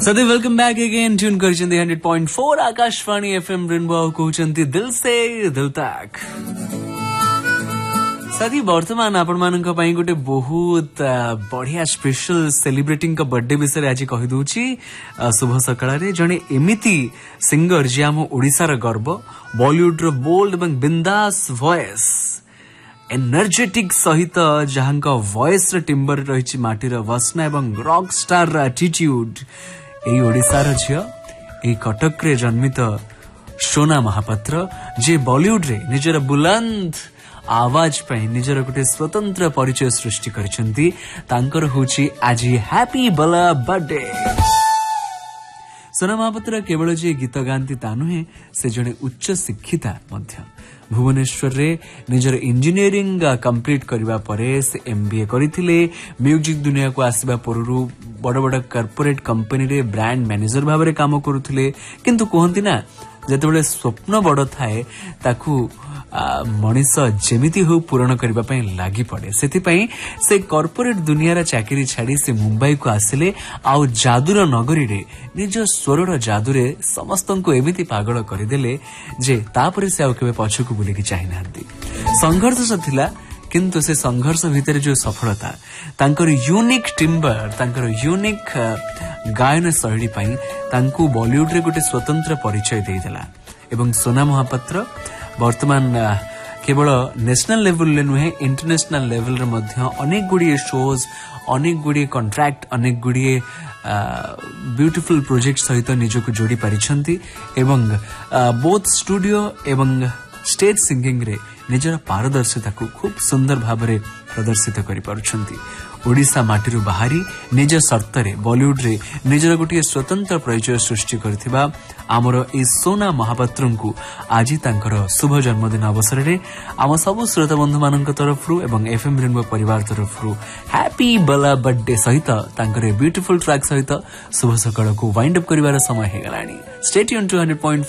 सदी welcome back again tune करछन्ती 100.4 Akashvani FM rainbow कहउछन्ती दिल से दिल तक सदी वर्तमान आपण मानक पई गोटे बहुत बढ़िया स्पेशल सेलिब्रेटिंग का बर्थडे विषय आज कहि दूची शुभ सकाळ रे जने एमिति सिंगर जे हम ओडिसा र गर्व बॉलीवुड रो बोल्ड एवं बिंदास वॉइस एनर्जेटिक सहित जहां का वॉइस र टिम्बर रही माटीर वासना एवं रॉक स्टार र एटीट्यूड एई ओडिसा र झियो एई कटक रे जन्मित सोना महापात्र जे बॉलीवुड रे निजर बुलंद आवाज पई निजर गोटे स्वतंत्र परिचय सृष्टि करिसंती तांकर होची आज हैप्पी बला बर्थडे। सोना महापात्र केवल जे गीत गांती ता नुहे से जने उच्च शिक्षिता मध्य भुवनेश्वर रे निजर इंजीनियरिंग कंप्लीट करबा परे से एमबीए करिथिले। म्यूजिक दुनिया को आसीबा पररु बड़ बड़ कॉर्पोरेट कंपनी रे ब्रांड मैनेजर भाबरे काम करुथिले किंतु कहंती ना जेतेबेले स्वप्न बड़ थाए ताकू मनीष जेमिति हो पूरण करबा पई लागि पड़े सेति से कॉर्पोरेट दुनिया रा चाकरी छाड़ी से मुंबई को आसिले आउ जादूर नगरी रे निज स्वरर जादूरे समस्तन को एमिति पागल करदेले जे तापरे से आउ केबे पछकु बुली कि चाहि नांती। संघर्ष थिला किंतु से संघर्ष भितर जो सफलता तांकर यूनिक टिम्बर तांकर यूनिक गायन शैली पई तांकू बॉलीवुड रे गोटे स्वतंत्र परिचय देइदेला एवं सोना महापात्र वर्तमान केवल नेशनल लेवल ले नुहे इंटरनेशनल लेवल रे मध्य अनेक गुडी शोज अनेक गुडी कॉन्ट्रैक्ट अनेक गुडी ब्यूटीफुल प्रोजेक्ट सहित निजको जोड़ी पारिछंती एवं बोथ स्टूडियो एवं स्टेज सिंगिंग रे निजर पारदर्शिता को खूब सुंदर भाबरे प्रदर्शित करि पारुछंती। ओडिसा माटीरु बाहरी निज सर्तरे बॉलीवुड रे निजर गोटे स्वतंत्र परिचय सृष्टि करथिबा आमर ए सोना महापात्रंकु आज तांकर शुभ जन्मदिन अवसर रे आम सब श्रोता बंधु मानक तरफरु एवं एफएम रेनबो परिवार तरफरु हैप्पी बला बर्थडे सहित तांकर ब्यूटीफुल ट्रैक सहित शुभ सकाळ को वाइंड अप करिवार समय हे गलानी। Stay tune to 100.4